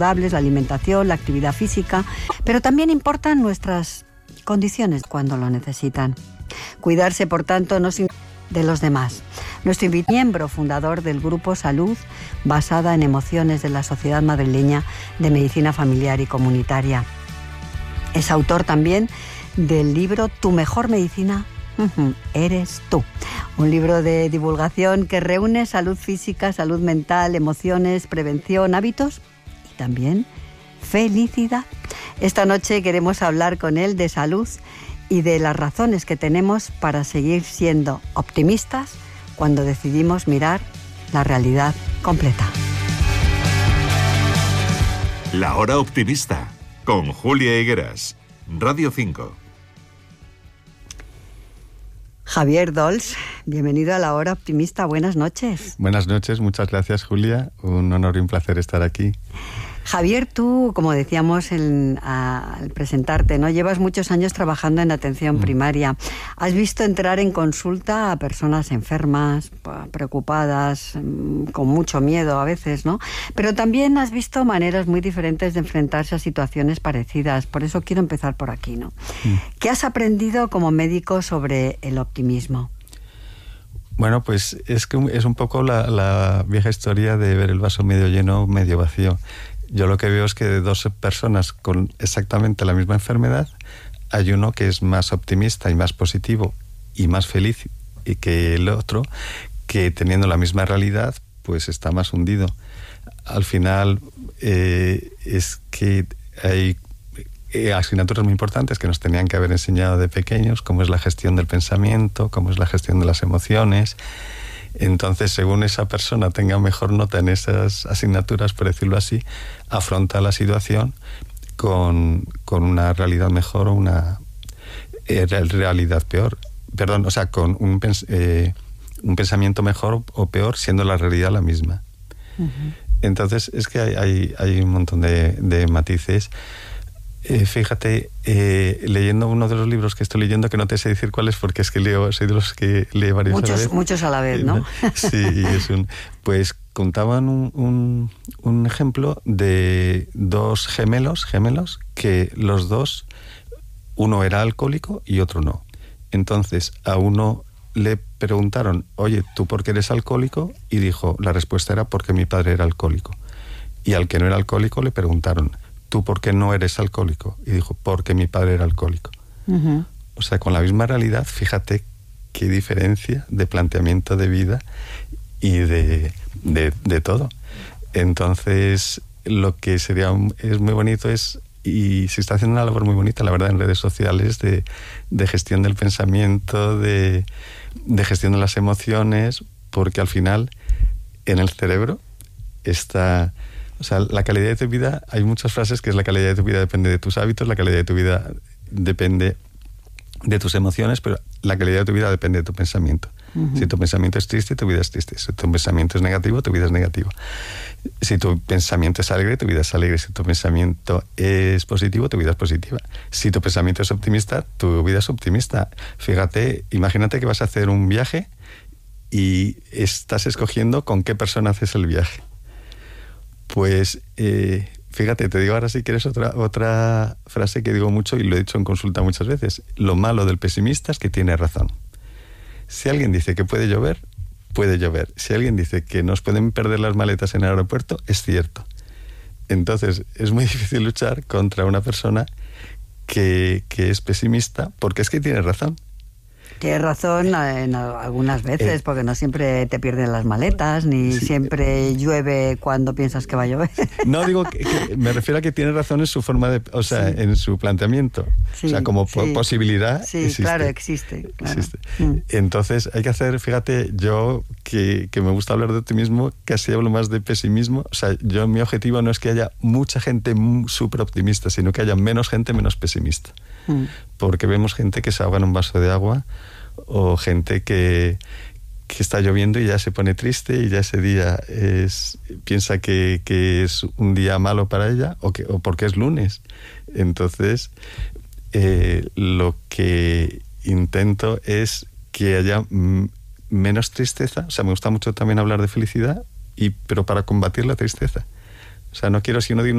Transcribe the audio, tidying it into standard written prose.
saludables, la alimentación, la actividad física, pero también importan nuestras condiciones cuando lo necesitan. Cuidarse, por tanto, no significa de los demás. Nuestro miembro fundador del Grupo Salud, basada en emociones de la Sociedad Madrileña de Medicina Familiar y Comunitaria. Es autor también del libro Tu mejor medicina eres tú. Un libro de divulgación que reúne salud física, salud mental, emociones, prevención, hábitos y también felicidad. Esta noche queremos hablar con él de salud y de las razones que tenemos para seguir siendo optimistas cuando decidimos mirar la realidad completa. La Hora Optimista, con Julia Higueras, Radio 5. Javier Dols, bienvenido a La Hora Optimista, buenas noches. Buenas noches, muchas gracias, Julia, un honor y un placer estar aquí. Javier, tú, como decíamos al presentarte, ¿no? Llevas muchos años trabajando en atención primaria. Has visto entrar en consulta a personas enfermas, preocupadas, con mucho miedo a veces, ¿no? Pero también has visto maneras muy diferentes de enfrentarse a situaciones parecidas. Por eso quiero empezar por aquí, ¿no? ¿Qué has aprendido como médico sobre el optimismo? Bueno, pues es un poco la vieja historia de ver el vaso medio lleno, medio vacío. Yo lo que veo es que de dos personas con exactamente la misma enfermedad, hay uno que es más optimista y más positivo y más feliz y que el otro, que teniendo la misma realidad, pues está más hundido. Al final es que hay asignaturas muy importantes que nos tenían que haber enseñado de pequeños, como es la gestión del pensamiento, como es la gestión de las emociones. Entonces, según esa persona tenga mejor nota en esas asignaturas, por decirlo así, afronta la situación con una realidad mejor o una realidad peor. Perdón, o sea, con un pensamiento mejor o peor, siendo la realidad la misma. Uh-huh. Entonces, es que hay un montón de matices. Fíjate, leyendo uno de los libros que estoy leyendo, que no te sé decir cuál es porque es que soy de los que lee varios a la vez. Muchos a la vez, ¿no? Sí, y pues contaban un ejemplo de dos gemelos que los dos, uno era alcohólico y otro no. Entonces a uno le preguntaron, oye, ¿tú por qué eres alcohólico? Y dijo, la respuesta era porque mi padre era alcohólico. Y al que no era alcohólico le preguntaron, ¿tú por qué no eres alcohólico? Y dijo, porque mi padre era alcohólico. Uh-huh. O sea, con la misma realidad, fíjate qué diferencia de planteamiento de vida y de todo. Entonces, lo que es muy bonito y se está haciendo una labor muy bonita, la verdad, en redes sociales de gestión del pensamiento, de gestión de las emociones, porque al final, en el cerebro está... O sea, la calidad de tu vida, hay muchas frases que es la calidad de tu vida depende de tus hábitos, la calidad de tu vida depende de tus emociones, pero la calidad de tu vida depende de tu pensamiento. Uh-huh. Si tu pensamiento es triste, tu vida es triste. Si tu pensamiento es negativo, tu vida es negativa. Si tu pensamiento es alegre, tu vida es alegre. Si tu pensamiento es positivo, tu vida es positiva. Si tu pensamiento es optimista, tu vida es optimista. Fíjate, imagínate que vas a hacer un viaje y estás escogiendo con qué persona haces el viaje. Pues, fíjate, te digo ahora si quieres otra frase que digo mucho y lo he dicho en consulta muchas veces. Lo malo del pesimista es que tiene razón. Si alguien dice que puede llover, puede llover. Si alguien dice que nos pueden perder las maletas en el aeropuerto, es cierto. Entonces, es muy difícil luchar contra una persona que es pesimista porque es que tiene razón. Tienes razón en algunas veces, porque no siempre te pierden las maletas, ni sí, siempre llueve cuando piensas que va a llover. No, digo que me refiero a que tiene razón en su forma de... O sea, sí, en su planteamiento. Sí, o sea, como sí, posibilidad sí, existe. Claro, existe. Claro. Existe. Entonces, hay que hacer, fíjate, yo que me gusta hablar de optimismo, casi hablo más de pesimismo. O sea, mi objetivo no es que haya mucha gente súper optimista, sino que haya menos gente menos pesimista. Porque vemos gente que se ahoga en un vaso de agua o gente que está lloviendo y ya se pone triste y ya ese día piensa que es un día malo para ella o porque es lunes. Entonces, lo que intento es que haya menos tristeza. O sea, me gusta mucho también hablar de felicidad, pero para combatir la tristeza. O sea, no quiero, si uno